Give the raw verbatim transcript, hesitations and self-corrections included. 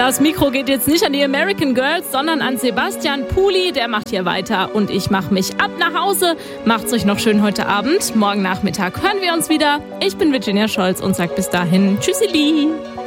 Das Mikro geht jetzt nicht an die American Girls, sondern an Sebastian Puli. Der macht hier weiter und ich mache mich ab nach Hause. Macht's euch noch schön heute Abend. Morgen Nachmittag hören wir uns wieder. Ich bin Virginia Scholz und sag bis dahin Tschüssili.